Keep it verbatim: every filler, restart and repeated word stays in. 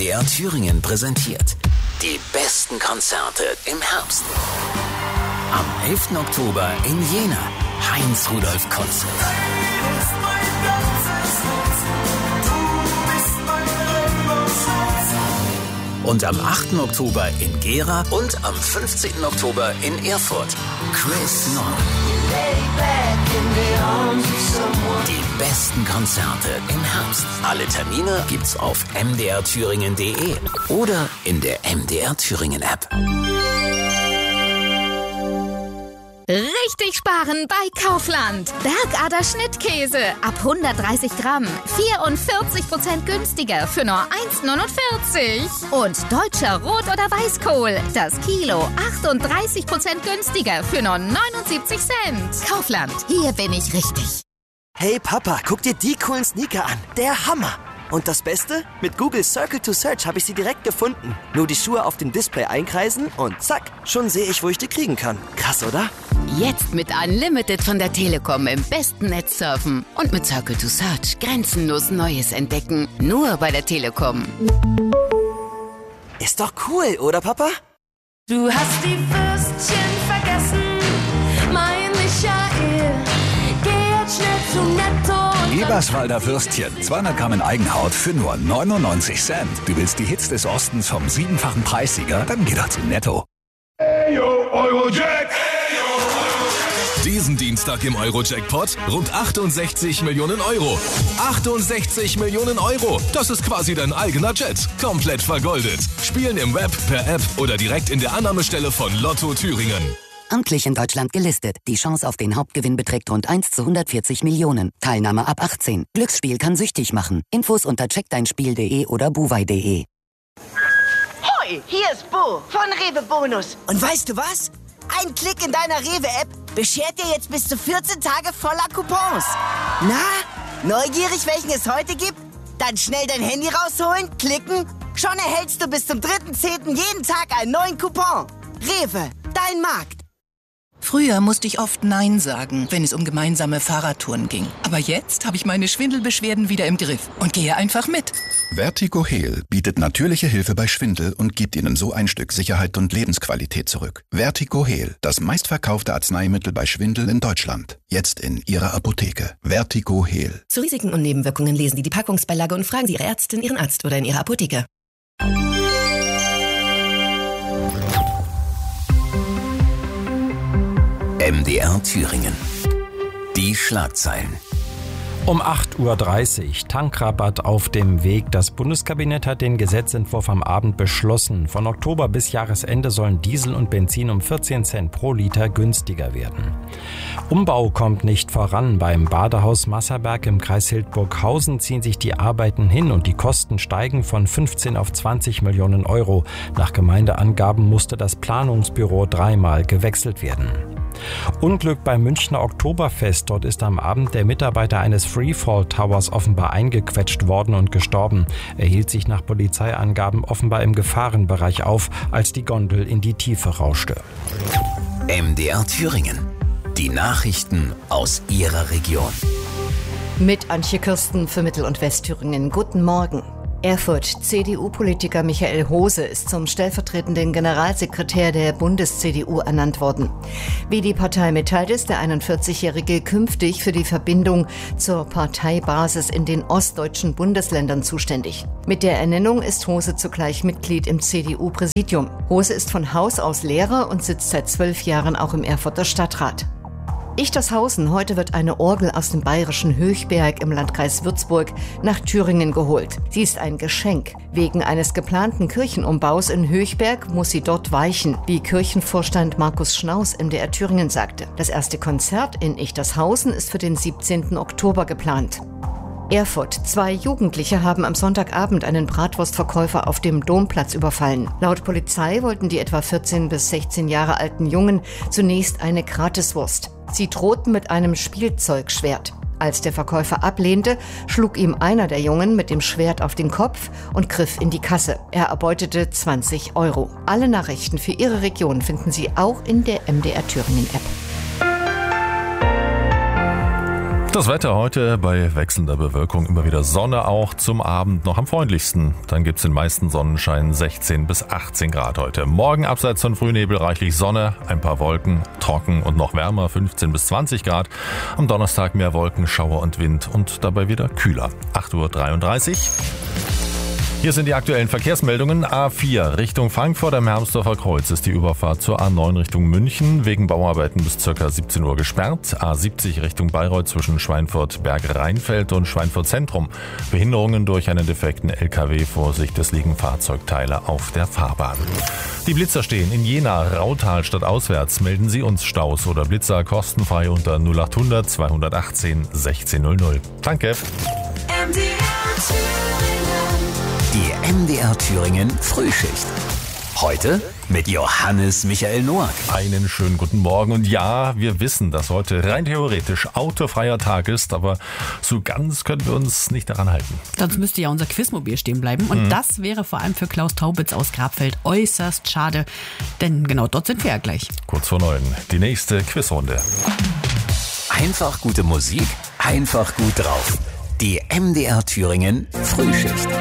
D R Thüringen präsentiert die besten Konzerte im Herbst. Am elften Oktober in Jena, Heinz-Rudolf-Konzert. Und am achten Oktober in Gera und am fünfzehnten Oktober in Erfurt, Chris North. Die besten Konzerte im Herbst. Alle Termine gibt's auf m d r thüringen punkt d e oder in der M D R Thüringen App. Richtig sparen bei Kaufland. Bergader Schnittkäse ab hundertdreißig Gramm. vierundvierzig Prozent günstiger für nur eins neunundvierzig. Und deutscher Rot- oder Weißkohl. Das Kilo achtunddreißig Prozent günstiger für nur neunundsiebzig Cent. Kaufland, hier bin ich richtig. Hey Papa, guck dir die coolen Sneaker an. Der Hammer. Und das Beste? Mit Google Circle to Search habe ich sie direkt gefunden. Nur die Schuhe auf dem Display einkreisen und zack, schon sehe ich, wo ich die kriegen kann. Krass, oder? Jetzt mit Unlimited von der Telekom im besten Netz surfen. Und mit Circle to Search grenzenlos Neues entdecken. Nur bei der Telekom. Ist doch cool, oder Papa? Du hast die Würstchen vergessen, mein Michael. Geh jetzt schnell zu Netto. Eberswalder Würstchen, zweihundert Gramm in Eigenhaut für nur neunundneunzig Cent. Du willst die Hits des Ostens vom siebenfachen Preissieger? Dann geh doch zu Netto. Hey yo, Eurojack! Diesen Dienstag im Euro-Jackpot rund achtundsechzig Millionen Euro. achtundsechzig Millionen Euro. Das ist quasi dein eigener Jet. Komplett vergoldet. Spielen im Web, per App oder direkt in der Annahmestelle von Lotto Thüringen. Amtlich in Deutschland gelistet. Die Chance auf den Hauptgewinn beträgt rund eins zu hundertvierzig Millionen. Teilnahme ab achtzehn. Glücksspiel kann süchtig machen. Infos unter check dein spiel punkt d e oder buwei punkt d e. Hoi, hier ist Bo von Rewe Bonus. Und weißt du was? Ein Klick in deiner Rewe-App beschert dir jetzt bis zu vierzehn Tage voller Coupons. Na, neugierig, welchen es heute gibt? Dann schnell dein Handy rausholen, klicken. Schon erhältst du bis zum dritten zehnten jeden Tag einen neuen Coupon. Rewe, dein Markt. Früher musste ich oft Nein sagen, wenn es um gemeinsame Fahrradtouren ging. Aber jetzt habe ich meine Schwindelbeschwerden wieder im Griff und gehe einfach mit. Vertigo Heal bietet natürliche Hilfe bei Schwindel und gibt Ihnen so ein Stück Sicherheit und Lebensqualität zurück. Vertigo Heal, das meistverkaufte Arzneimittel bei Schwindel in Deutschland. Jetzt in Ihrer Apotheke. Vertigo Heal. Zu Risiken und Nebenwirkungen lesen Sie die Packungsbeilage und fragen Sie Ihre Ärztin, Ihren Arzt oder in Ihrer Apotheke. M D R Thüringen. Die Schlagzeilen. Um acht Uhr dreißig, Tankrabatt auf dem Weg. Das Bundeskabinett hat den Gesetzentwurf am Abend beschlossen. Von Oktober bis Jahresende sollen Diesel und Benzin um vierzehn Cent pro Liter günstiger werden. Umbau kommt nicht voran. Beim Badehaus Masserberg im Kreis Hildburghausen ziehen sich die Arbeiten hin und die Kosten steigen von fünfzehn auf zwanzig Millionen Euro. Nach Gemeindeangaben musste das Planungsbüro dreimal gewechselt werden. Unglück beim Münchner Oktoberfest. Dort ist am Abend der Mitarbeiter eines Freefall Towers offenbar eingequetscht worden und gestorben. Er hielt sich nach Polizeiangaben offenbar im Gefahrenbereich auf, als die Gondel in die Tiefe rauschte. M D R Thüringen. Die Nachrichten aus Ihrer Region. Mit Antje Kirsten für Mittel- und Westthüringen. Guten Morgen. Erfurt. C D U-Politiker Michael Hose ist zum stellvertretenden Generalsekretär der Bundes-C D U ernannt worden. Wie die Partei mitteilt, ist der einundvierzigjährige künftig für die Verbindung zur Parteibasis in den ostdeutschen Bundesländern zuständig. Mit der Ernennung ist Hose zugleich Mitglied im C D U-Präsidium. Hose ist von Haus aus Lehrer und sitzt seit zwölf Jahren auch im Erfurter Stadtrat. Ichtershausen. Heute wird eine Orgel aus dem bayerischen Höchberg im Landkreis Würzburg nach Thüringen geholt. Sie ist ein Geschenk. Wegen eines geplanten Kirchenumbaus in Höchberg muss sie dort weichen, wie Kirchenvorstand Markus Schnaus M D R Thüringen sagte. Das erste Konzert in Ichtershausen ist für den siebzehnten Oktober geplant. Erfurt. Zwei Jugendliche haben am Sonntagabend einen Bratwurstverkäufer auf dem Domplatz überfallen. Laut Polizei wollten die etwa vierzehn bis sechzehn Jahre alten Jungen zunächst eine Gratiswurst. Sie drohten mit einem Spielzeugschwert. Als der Verkäufer ablehnte, schlug ihm einer der Jungen mit dem Schwert auf den Kopf und griff in die Kasse. Er erbeutete zwanzig Euro. Alle Nachrichten für Ihre Region finden Sie auch in der M D R Thüringen App. Das Wetter heute bei wechselnder Bewölkung, immer wieder Sonne, auch zum Abend noch am freundlichsten. Dann gibt's den meisten Sonnenschein, sechzehn bis achtzehn Grad heute. Morgen abseits von Frühnebel reichlich Sonne, ein paar Wolken, trocken und noch wärmer, fünfzehn bis zwanzig Grad. Am Donnerstag mehr Wolken, Schauer und Wind und dabei wieder kühler. acht Uhr dreiunddreißig. Hier sind die aktuellen Verkehrsmeldungen. A vier Richtung Frankfurt am Hermsdorfer Kreuz ist die Überfahrt zur A neun Richtung München wegen Bauarbeiten bis ca. siebzehn Uhr gesperrt. A siebzig Richtung Bayreuth zwischen Schweinfurt-Berg-Rheinfeld und Schweinfurt Zentrum. Behinderungen durch einen defekten L K W. Vorsicht, es liegen Fahrzeugteile auf der Fahrbahn. Die Blitzer stehen in Jena, Rautal stadtauswärts. Melden Sie uns Staus oder Blitzer kostenfrei unter null achthundert zweihundertachtzehn sechzehn null null. Danke. Die M D R Thüringen Frühschicht. Heute mit Johannes Michael Noack. Einen schönen guten Morgen. Und ja, wir wissen, dass heute rein theoretisch autofreier Tag ist, aber so ganz können wir uns nicht daran halten. Sonst müsste ja unser Quizmobil stehen bleiben. Und mhm. das wäre vor allem für Klaus Taubitz aus Grabfeld äußerst schade. Denn genau dort sind wir ja gleich. Kurz vor neun, die nächste Quizrunde. Einfach gute Musik, einfach gut drauf. Die M D R Thüringen Frühschicht.